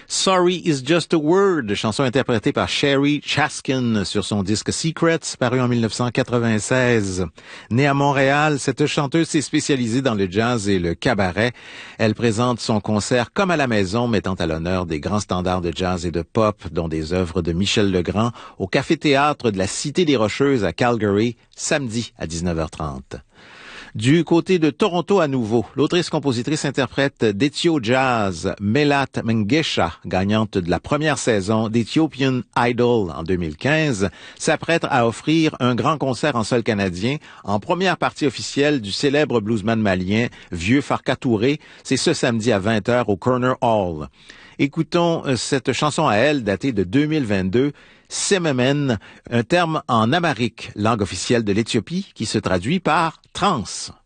Sorry is just a word, chanson interprétée par Sherry Chaskin sur son disque Secrets, paru en 1996. Née à Montréal, cette chanteuse s'est spécialisée dans le jazz et le cabaret. Elle présente son concert comme à la maison, mettant à l'honneur des grands standards de jazz et de pop, dont des œuvres de Michel Legrand, au Café-Théâtre de la Cité des Rocheuses à Calgary, samedi à 19h30. Du côté de Toronto à nouveau, l'autrice-compositrice-interprète d'Ethio Jazz, Melat Mengesha, gagnante de la première saison d'Ethiopian Idol en 2015, s'apprête à offrir un grand concert en sol canadien en première partie officielle du célèbre bluesman malien Vieux Farka Touré. C'est ce samedi à 20h au Corner Hall. Écoutons cette chanson à elle, datée de 2022, Sememen, un terme en amharique, langue officielle de l'Éthiopie, qui se traduit par trance.